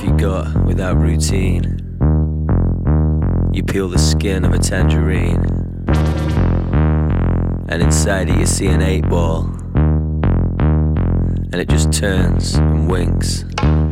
you got without routine? You peel the skin of a tangerine, and inside it you see an 8 ball, and it just turns and winks.